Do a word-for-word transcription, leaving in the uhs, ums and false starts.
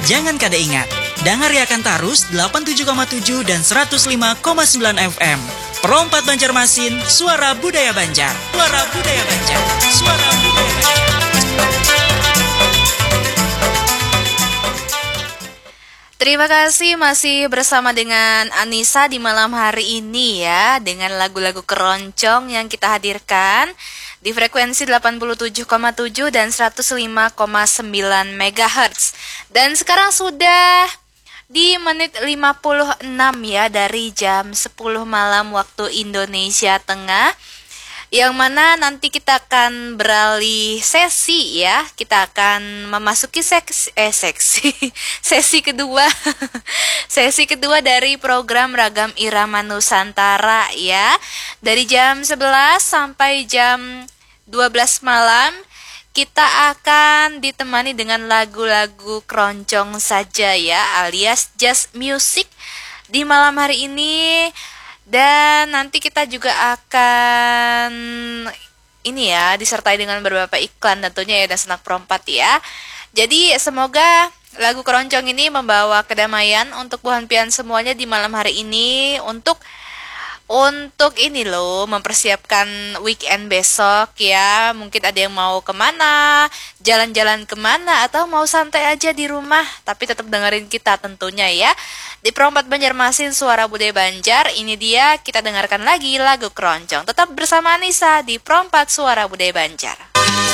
Jangan kada ingat, dengar akan tarus delapan puluh tujuh koma tujuh dan seratus lima koma sembilan F M. Perompat Banjarmasin, suara budaya Banjar. Suara budaya Banjar. Suara budaya Banjar. Terima kasih masih bersama dengan Anissa di malam hari ini ya, dengan lagu-lagu keroncong yang kita hadirkan di frekuensi delapan puluh tujuh koma tujuh dan seratus lima koma sembilan megahertz. Dan sekarang sudah di menit lima puluh enam ya dari jam sepuluh malam waktu Indonesia Tengah, yang mana nanti kita akan beralih sesi ya. Kita akan memasuki seksi, eh seksi sesi kedua sesi kedua dari program Ragam Irama Nusantara ya. Dari jam sebelas sampai jam dua belas malam kita akan ditemani dengan lagu-lagu keroncong saja ya, alias jazz music di malam hari ini. Dan nanti kita juga akan ini ya, disertai dengan beberapa iklan tentunya ya, dan Senak Perompat ya. Jadi semoga lagu keroncong ini membawa kedamaian untuk buhan pian semuanya di malam hari ini, untuk untuk ini loh, mempersiapkan weekend besok ya. Mungkin ada yang mau kemana, jalan-jalan kemana, atau mau santai aja di rumah, tapi tetap dengerin kita tentunya ya. Di Perompat Banjarmasin, suara budaya Banjar, ini dia kita dengarkan lagi lagu keroncong. Tetap bersama Anissa di Perompat Suara Budaya Banjar.